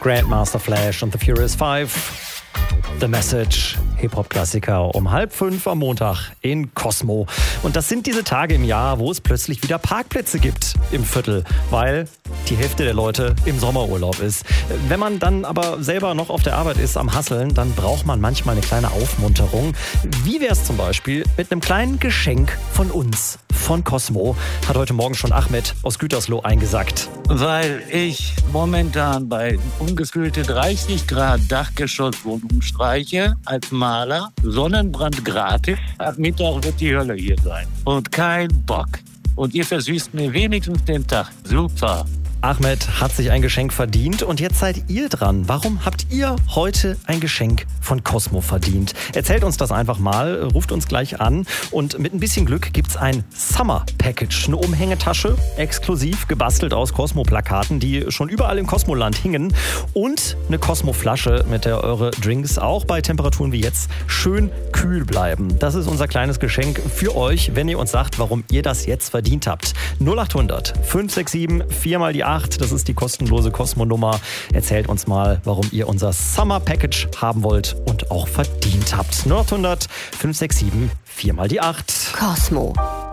Grandmaster Flash und The Furious Five. The Message, Hip-Hop-Klassiker um 4:30 am Montag in Cosmo. Und das sind diese Tage im Jahr, wo es plötzlich wieder Parkplätze gibt im Viertel, weil die Hälfte der Leute im Sommerurlaub ist. Wenn man dann aber selber noch auf der Arbeit ist, am Hasseln, dann braucht man manchmal eine kleine Aufmunterung. Wie wäre es zum Beispiel mit einem kleinen Geschenk von uns, von Cosmo, hat heute Morgen schon Ahmed aus Gütersloh eingesackt. Weil ich momentan bei ungekühlte 30 Grad Dachgeschosswohnung streiche, als Maler, Sonnenbrand gratis. Ab Mittag wird die Hölle hier sein. Und kein Bock. Und ihr versüßt mir wenigstens den Tag. Super. Ahmed hat sich ein Geschenk verdient und jetzt seid ihr dran. Warum habt ihr heute ein Geschenk von Cosmo verdient? Erzählt uns das einfach mal, ruft uns gleich an und mit ein bisschen Glück gibt's ein Summer Package, eine Umhängetasche, exklusiv gebastelt aus Cosmo-Plakaten, die schon überall im Cosmoland hingen und eine Cosmo-Flasche, mit der eure Drinks auch bei Temperaturen wie jetzt schön kühl bleiben. Das ist unser kleines Geschenk für euch, wenn ihr uns sagt, warum ihr das jetzt verdient habt. 0800 567 4 mal die 8. Das ist die kostenlose Cosmo-Nummer. Erzählt uns mal, warum ihr unser Summer Package haben wollt und auch verdient habt. 0800 567 4 mal die 8. Cosmo.